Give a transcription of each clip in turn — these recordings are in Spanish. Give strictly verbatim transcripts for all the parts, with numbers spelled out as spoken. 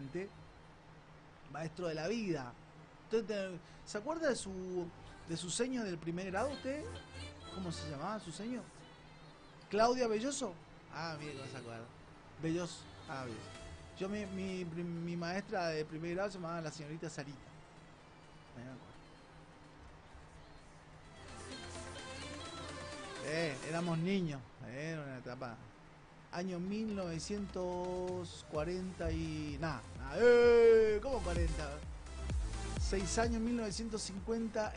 gente, maestro de la vida. Entonces, ¿se acuerda de su de su seño del primer grado usted? ¿Cómo se llamaba su seño? ¿Claudia Belloso? Ah, mire que no se acuerda. Belloso. Ah, Belloso. Yo, mi, mi, mi maestra de primer grado se llamaba la señorita Sarita. Me acuerdo. Eh, éramos niños. Eh, era una etapa. Año mil novecientos cuarenta y... Nada. Nah, eh, ¿cómo cuarenta? Seis años, mil novecientos cincuenta.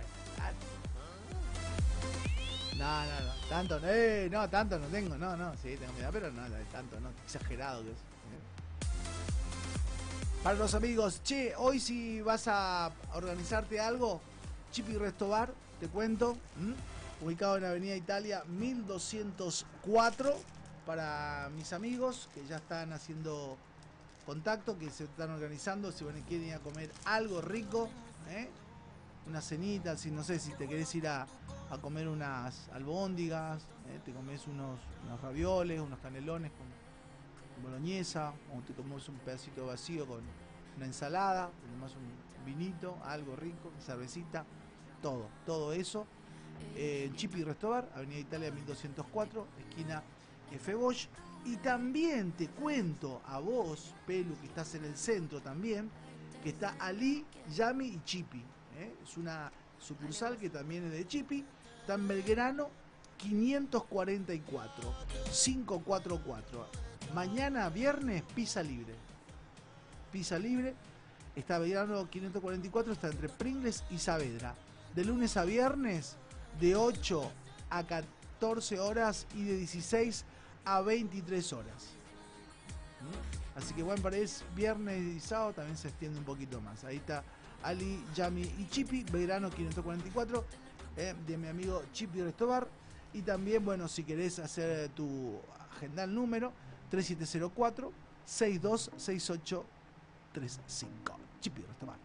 No, no, no. Tanto, eh, no, tanto no tengo. No, no. Sí, tengo mi edad, pero no, tanto, no. Exagerado que es. Eh. Para los amigos, che, hoy si vas a organizarte algo, Chipi Resto Bar, te cuento, ¿m? ubicado en Avenida Italia mil doscientos cuatro, para mis amigos que ya están haciendo contacto, que se están organizando, si van a quieren ir a comer algo rico, ¿eh? Una cenita, si no sé, si te querés ir a, a comer unas albóndigas, ¿eh? Te comes unos, unos ravioles, unos canelones con boloñesa, o te comes un pedacito vacío con una ensalada, te tomas un vinito, algo rico, cervecita, todo, todo eso. Eh, en Chipi Resto Bar, Avenida Italia mil doscientos cuatro, esquina F. Bosch. Y también te cuento a vos, Pelu, que estás en el centro también, que está Ali, Yami y Chipi. ¿eh? Es una sucursal que también es de Chipi, está en Belgrano quinientos cuarenta y cuatro, quinientos cuarenta y cuatro. Mañana viernes, pizza libre. Pizza libre. Está Belgrano quinientos cuarenta y cuatro, está entre Pringles y Saavedra. De lunes a viernes, de ocho a catorce horas y de dieciséis a veintitrés horas. Así que buen parés, viernes y sábado también se extiende un poquito más. Ahí está Ali, Yami y Chipi, Belgrano quinientos cuarenta y cuatro, eh, de mi amigo Chipi Resto Bar. Y también, bueno, si querés hacer tu agenda el número tres siete cero cuatro, seis dos seis ocho tres cinco. Chipi Resto Bar.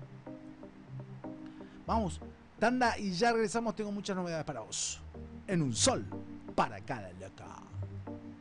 Vamos, tanda y ya regresamos. Tengo muchas novedades para vos. En un sol para cada loca.